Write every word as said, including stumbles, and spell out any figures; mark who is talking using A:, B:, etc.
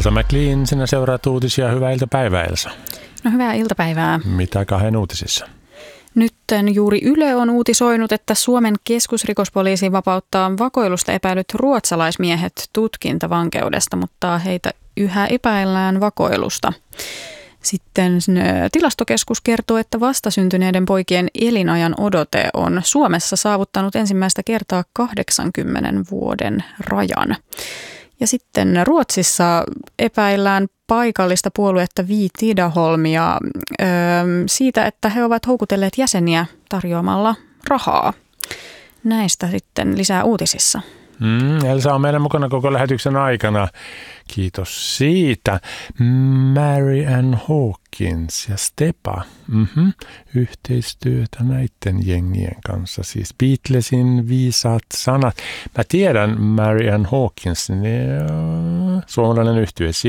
A: Elsa McLean, sinä seuraat uutisia. Hyvää iltapäivää, Elsa.
B: No hyvää iltapäivää.
A: Mitä kahden uutisissa?
B: Nyt juuri Yle on uutisoinut, että Suomen keskusrikospoliisi vapauttaa vakoilusta epäilyt ruotsalaismiehet tutkintavankeudesta, mutta heitä yhä epäillään vakoilusta. Sitten tilastokeskus kertoo, että vastasyntyneiden poikien elinajan odote on Suomessa saavuttanut ensimmäistä kertaa kahdeksankymmenen vuoden rajan. Ja sitten Ruotsissa epäillään paikallista puoluetta Vi Tidaholmia ö, siitä, että he ovat houkutelleet jäseniä tarjoamalla rahaa. Näistä sitten lisää uutisissa.
A: Mm, Elsa on meidän mukana koko lähetyksen aikana. Kiitos siitä. Marianne Hawkins ja Stepa. Mm-hmm. Yhteistyötä näiden jengien kanssa. Siis Beatlesin viisaat sanat. Mä tiedän Marianne Hawkins, niin suomalainen yhtye.